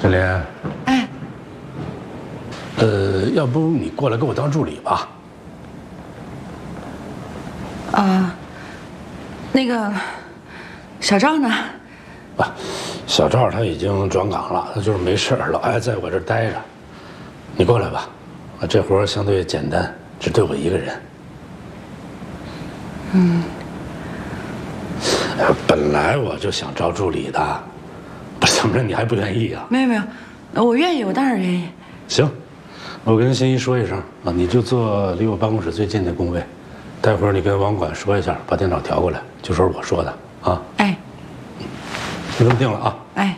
小林， 哎， 要不你过来给我当助理吧？ 那个小赵呢？ 啊，小赵他已经转岗了，他就是没事儿老爱在我这儿待着。你过来吧，这活儿相对简单，只对我一个人。本来我就想招助理的，不是怎么着你还不愿意啊？ 没有没有，我愿意，我当然愿意。 行，我跟新一说一声啊，你就坐离我办公室最近的工位。待会儿你跟网管说一下，把电脑调过来，就说是我说的啊。 哎， 就这么定了啊。 哎。